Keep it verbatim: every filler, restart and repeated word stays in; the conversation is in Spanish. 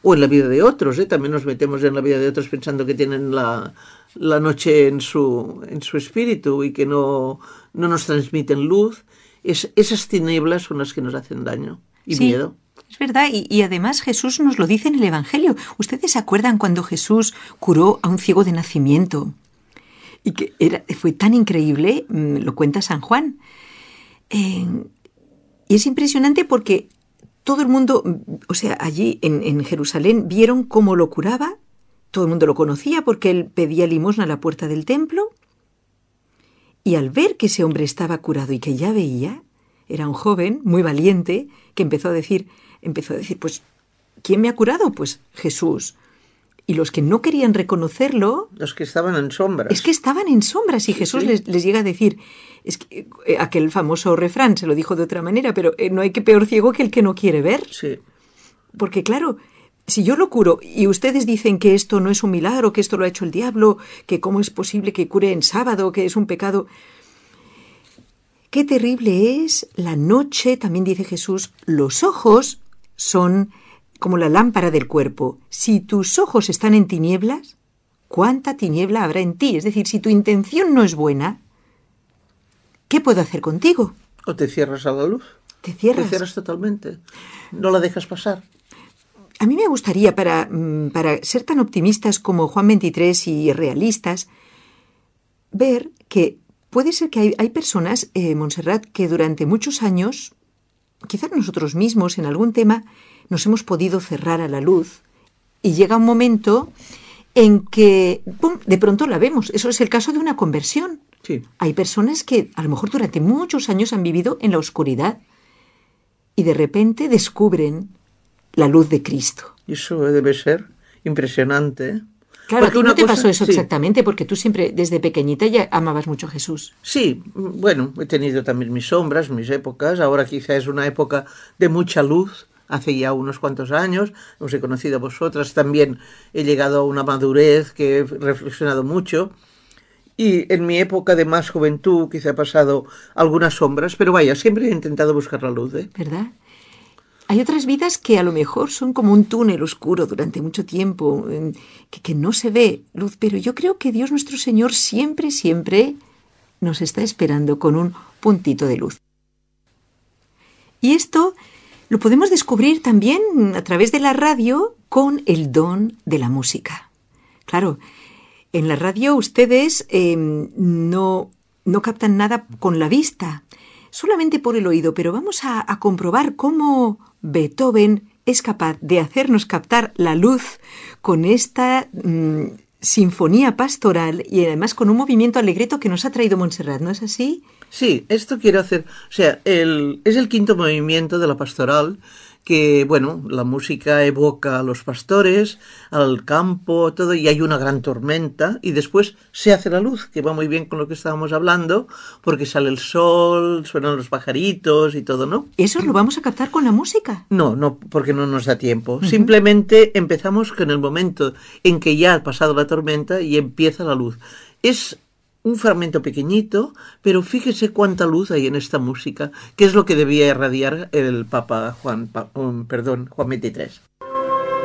o en la vida de otros, ¿eh? También nos metemos en la vida de otros pensando que tienen la, la noche en su, en su espíritu y que no, no nos transmiten luz. Es, esas tinieblas son las que nos hacen daño y sí, miedo. Es verdad, y, y además Jesús nos lo dice en el Evangelio. ¿Ustedes se acuerdan cuando Jesús curó a un ciego de nacimiento? Y que era, fue tan increíble, lo cuenta San Juan. Eh, y es impresionante porque todo el mundo, o sea, allí en, en Jerusalén vieron cómo lo curaba. Todo el mundo lo conocía porque él pedía limosna a la puerta del templo. Y al ver que ese hombre estaba curado y que ya veía, era un joven muy valiente que empezó a decir, empezó a decir, pues, ¿quién me ha curado? Pues Jesús. Y los que no querían reconocerlo... Los que estaban en sombras. Es que estaban en sombras y Jesús sí, sí. Les, les llega a decir, es que, eh, aquel famoso refrán, se lo dijo de otra manera, pero eh, no hay que peor ciego que el que no quiere ver. Sí. Porque claro, si yo lo curo y ustedes dicen que esto no es un milagro, que esto lo ha hecho el diablo, que cómo es posible que cure en sábado, que es un pecado... Qué terrible es la noche, también dice Jesús, los ojos son como la lámpara del cuerpo. Si tus ojos están en tinieblas, ¿cuánta tiniebla habrá en ti? Es decir, si tu intención no es buena, ¿qué puedo hacer contigo? O te cierras a la luz. Te cierras. Te cierras totalmente. No la dejas pasar. A mí me gustaría, para, para ser tan optimistas como Juan veintitrés y realistas, ver que puede ser que hay, hay personas, eh, Montserrat, que durante muchos años, quizás nosotros mismos en algún tema, nos hemos podido cerrar a la luz y llega un momento en que, ¡pum!, de pronto la vemos. Eso es el caso de una conversión. Sí. Hay personas que a lo mejor durante muchos años han vivido en la oscuridad y de repente descubren la luz de Cristo. Y eso debe ser impresionante, ¿eh? Claro, porque a ti no te cosa, pasó eso sí. Exactamente, porque tú siempre, desde pequeñita, ya amabas mucho a Jesús. Sí, bueno, he tenido también mis sombras, mis épocas. Ahora quizá es una época de mucha luz. Hace ya unos cuantos años, os he conocido a vosotras. También he llegado a una madurez que he reflexionado mucho. Y en mi época de más juventud quizá he pasado algunas sombras, pero vaya, siempre he intentado buscar la luz, ¿eh? ¿Verdad? Hay otras vidas que a lo mejor son como un túnel oscuro durante mucho tiempo, que, que no se ve luz, pero yo creo que Dios nuestro Señor siempre, siempre nos está esperando con un puntito de luz. Y esto lo podemos descubrir también a través de la radio con el don de la música. Claro, en la radio ustedes eh, no, no captan nada con la vista, solamente por el oído, pero vamos a, a comprobar cómo Beethoven es capaz de hacernos captar la luz con esta mmm, sinfonía pastoral y además con un movimiento alegreto que nos ha traído Montserrat, ¿no es así? Sí, esto quiero hacer, o sea, el, es el quinto movimiento de la pastoral que, bueno, la música evoca a los pastores, al campo, todo, y hay una gran tormenta, y después se hace la luz, que va muy bien con lo que estábamos hablando, porque sale el sol, suenan los pajaritos y todo, ¿no? ¿Eso lo vamos a captar con la música? No, no, porque no nos da tiempo. Uh-huh. Simplemente empezamos con el momento en que ya ha pasado la tormenta y empieza la luz. Es un fragmento pequeñito, pero fíjese cuánta luz hay en esta música, que es lo que debía irradiar el Papa Juan, um, perdón, Juan veintitrés.